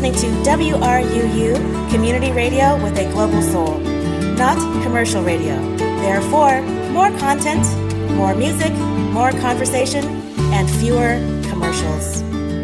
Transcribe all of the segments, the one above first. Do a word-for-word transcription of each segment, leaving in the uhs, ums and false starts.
listening to W R U U, community radio with a global soul. Not commercial radio. Therefore, more content, more music, more conversation, and fewer commercials.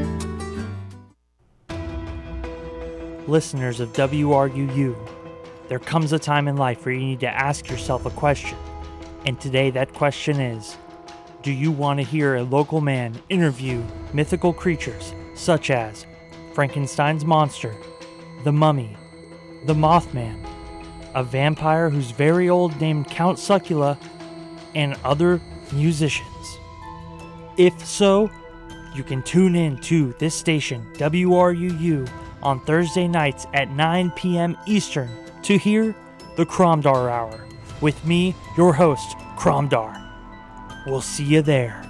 Listeners of W R U U, there comes a time in life where you need to ask yourself a question. And today that question is, do you want to hear a local man interview mythical creatures such as Frankenstein's monster, the mummy, the Mothman, a vampire who's very old named Count Succula, and other musicians? If so, you can tune in to this station, W R U U, on Thursday nights at nine p.m. Eastern to hear the Cromdar Hour with me, your host, Cromdar. We'll see you there.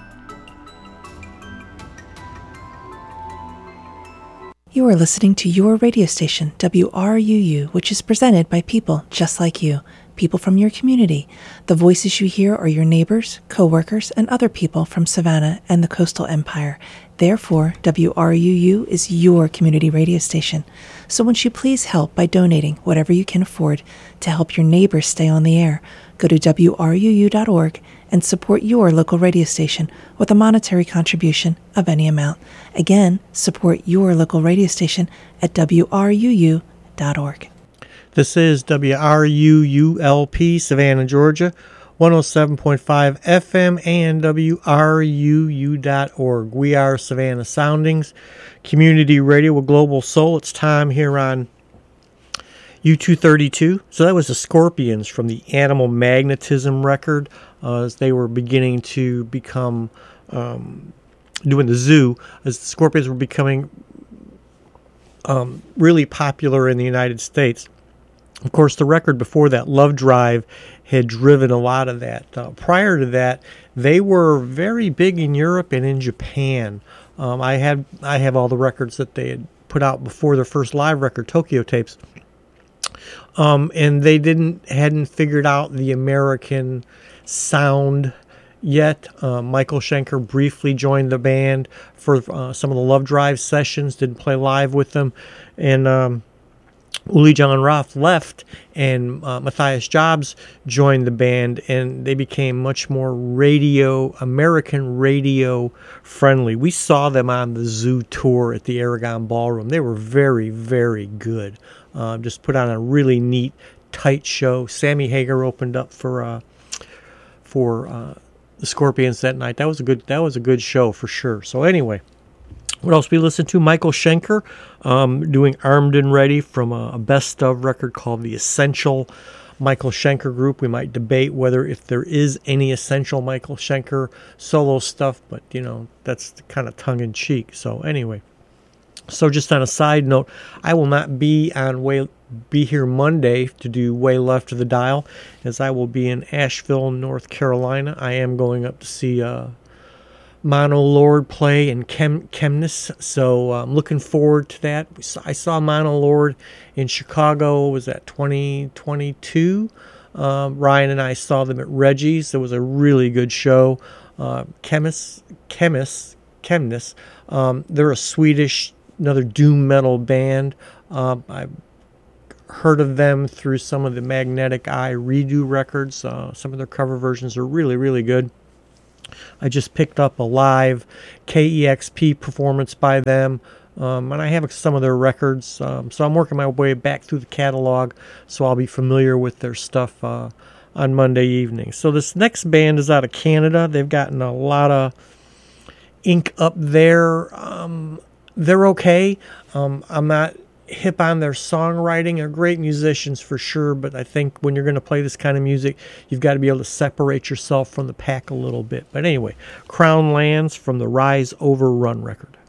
You are listening to your radio station, W R U U, which is presented by people just like you, people from your community. The voices you hear are your neighbors, co-workers, and other people from Savannah and the Coastal Empire. Therefore, W R U U is your community radio station. So won't you please help by donating whatever you can afford to help your neighbors stay on the air? Go to W R U U dot org and support your local radio station with a monetary contribution of any amount. Again, support your local radio station at W R U U dot org. This is W R U U L P, Savannah, Georgia, one oh seven point five F M and W R U U dot org. We are Savannah Soundings, community radio with global soul. It's time here on U two thirty-two. So that was the Scorpions from the Animal Magnetism record, uh, as they were beginning to become, um, doing the zoo, as the Scorpions were becoming um, really popular in the United States. Of course, the record before that, Love Drive, had driven a lot of that. Uh, prior to that, they were very big in Europe and in Japan. Um, I had I have all the records that they had put out before their first live record, Tokyo Tapes. Um, and they didn't hadn't figured out the American sound yet. Uh, Michael Schenker briefly joined the band for uh, some of the Love Drive sessions, didn't play live with them. And um, Uli Jon Roth left, and uh, Matthias Jobs joined the band, and they became much more radio, American radio friendly. We saw them on the Zoo tour at the Aragon Ballroom. They were very, very good. Uh, just put on a really neat, tight show. Sammy Hagar opened up for uh, for uh, the Scorpions that night. That was a good. That was a good show for sure. So anyway, what else we listened to? Michael Schenker um, doing "Armed and Ready" from a, a best of record called "The Essential Michael Schenker Group." We might debate whether if there is any essential Michael Schenker solo stuff, but you know that's kind of tongue in cheek. So anyway. So just on a side note, I will not be on way be here Monday to do Way Left of the Dial, as I will be in Asheville, North Carolina. I am going up to see uh, Mono Lord play in Chem- Chemness, so I'm looking forward to that. I saw Mono Lord in Chicago. Was that twenty twenty-two? Um, Ryan and I saw them at Reggie's. It was a really good show. Uh, Chemist, Chemist, Chemness. Um, they're a Swedish. Another doom metal band. Um, I've heard of them through some of the Magnetic Eye redo records. Uh, some of their cover versions are really, really good. I just picked up a live K E X P performance by them, um, and I have some of their records. Um, so I'm working my way back through the catalog, so I'll be familiar with their stuff uh, on Monday evening. So this next band is out of Canada. They've gotten a lot of ink up there. Um, They're okay. Um, I'm not hip on their songwriting. They're great musicians for sure, but I think when you're going to play this kind of music, you've got to be able to separate yourself from the pack a little bit. But anyway, Crown Lands from the Rise Overrun record.